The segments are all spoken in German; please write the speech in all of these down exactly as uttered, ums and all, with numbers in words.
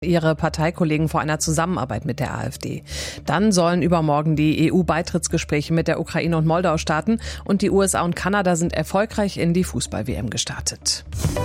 ihre Parteikollegen vor einer Zusammenarbeit mit der AfD. Dann sollen übermorgen die E U-Beitrittsgespräche mit der Ukraine und Moldau starten und die U S A und Kanada sind erfolgreich in die Fußball-W M gestartet.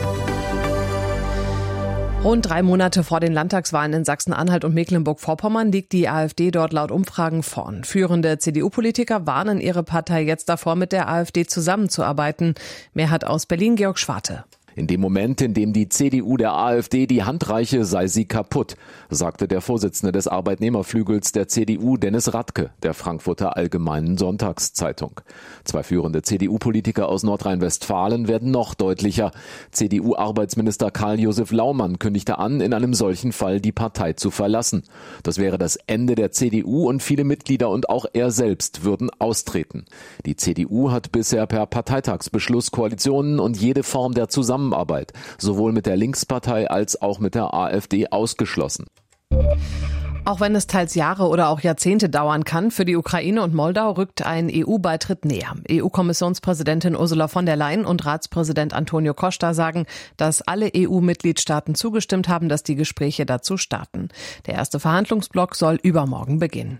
Rund drei Monate vor den Landtagswahlen in Sachsen-Anhalt und Mecklenburg-Vorpommern liegt die AfD dort laut Umfragen vorn. Führende C D U-Politiker warnen ihre Partei jetzt davor, mit der AfD zusammenzuarbeiten. Mehr hat aus Berlin Georg Schwarte. In dem Moment, in dem die C D U der AfD die Hand reiche, sei sie kaputt, sagte der Vorsitzende des Arbeitnehmerflügels der C D U, Dennis Radke, der Frankfurter Allgemeinen Sonntagszeitung. Zwei führende C D U-Politiker aus Nordrhein-Westfalen werden noch deutlicher. C D U-Arbeitsminister Karl-Josef Laumann kündigte an, in einem solchen Fall die Partei zu verlassen. Das wäre das Ende der C D U und viele Mitglieder und auch er selbst würden austreten. Die C D U hat bisher per Parteitagsbeschluss Koalitionen und jede Form der Zusammenarbeit Zusammenarbeit, sowohl mit der Linkspartei als auch mit der AfD ausgeschlossen. Auch wenn es teils Jahre oder auch Jahrzehnte dauern kann, für die Ukraine und Moldau rückt ein E U-Beitritt näher. E U-Kommissionspräsidentin Ursula von der Leyen und Ratspräsident Antonio Costa sagen, dass alle E U-Mitgliedstaaten zugestimmt haben, dass die Gespräche dazu starten. Der erste Verhandlungsblock soll übermorgen beginnen.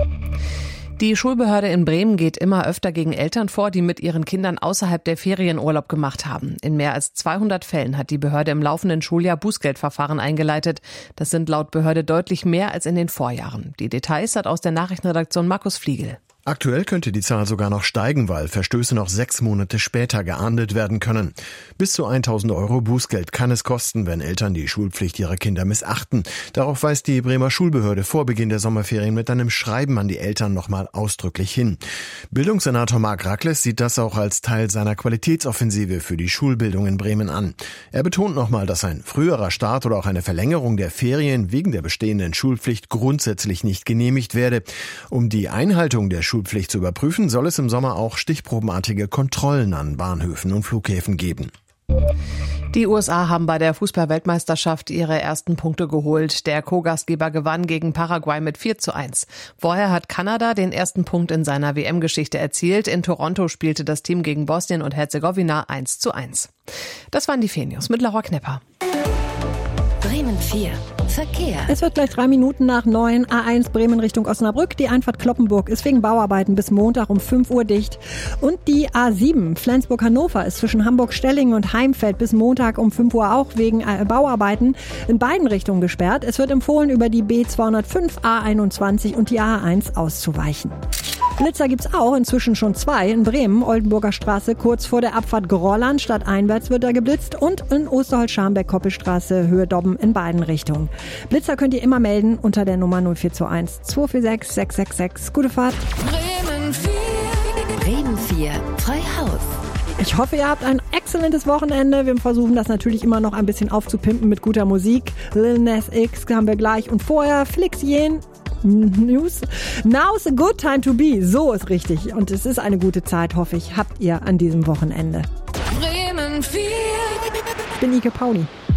Die Schulbehörde in Bremen geht immer öfter gegen Eltern vor, die mit ihren Kindern außerhalb der Ferien Urlaub gemacht haben. In mehr als zweihundert Fällen hat die Behörde im laufenden Schuljahr Bußgeldverfahren eingeleitet. Das sind laut Behörde deutlich mehr als in den Vorjahren. Die Details hat aus der Nachrichtenredaktion Markus Fliegel. Aktuell könnte die Zahl sogar noch steigen, weil Verstöße noch sechs Monate später geahndet werden können. Bis zu tausend Euro Bußgeld kann es kosten, wenn Eltern die Schulpflicht ihrer Kinder missachten. Darauf weist die Bremer Schulbehörde vor Beginn der Sommerferien mit einem Schreiben an die Eltern nochmal ausdrücklich hin. Bildungssenator Marc Racles sieht das auch als Teil seiner Qualitätsoffensive für die Schulbildung in Bremen an. Er betont nochmal, dass ein früherer Start oder auch eine Verlängerung der Ferien wegen der bestehenden Schulpflicht grundsätzlich nicht genehmigt werde. Um die Einhaltung der Schulpflicht Schulpflicht zu überprüfen, soll es im Sommer auch stichprobenartige Kontrollen an Bahnhöfen und Flughäfen geben. Die U S A haben bei der Fußball-Weltmeisterschaft ihre ersten Punkte geholt. Der Co-Gastgeber gewann gegen Paraguay mit vier zu eins. Vorher hat Kanada den ersten Punkt in seiner W M-Geschichte erzielt. In Toronto spielte das Team gegen Bosnien und Herzegowina eins zu eins. Das waren die Fenius mit Laura Knepper. Bremen vier. Verkehr. Es wird gleich drei Minuten nach neun. A eins Bremen Richtung Osnabrück. Die Einfahrt Cloppenburg ist wegen Bauarbeiten bis Montag um fünf Uhr dicht. Und die A sieben Flensburg-Hannover ist zwischen Hamburg-Stellingen und Heimfeld bis Montag um fünf Uhr auch wegen Bauarbeiten in beiden Richtungen gesperrt. Es wird empfohlen, über die B zweihundertfünf, A einundzwanzig und die A eins auszuweichen. Blitzer gibt's auch, inzwischen schon zwei, in Bremen, Oldenburger Straße, kurz vor der Abfahrt Grolland, stadteinwärts wird da geblitzt und in Osterholz-Scharmbeck-Koppelstraße, Höhe Dobben in beiden Richtungen. Blitzer könnt ihr immer melden unter der Nummer null vier zwei eins, zwei vier sechs, sechs sechs sechs. Gute Fahrt. Bremen vier. Bremen vier. Freihaus. Ich hoffe, ihr habt ein exzellentes Wochenende. Wir versuchen das natürlich immer noch ein bisschen aufzupimpen mit guter Musik. Lil Nas X haben wir gleich und vorher Flix Yen. News. Now's a good time to be. So ist richtig. Und es ist eine gute Zeit, hoffe ich, habt ihr an diesem Wochenende. Bremen vier. Ich bin Ike Pauli.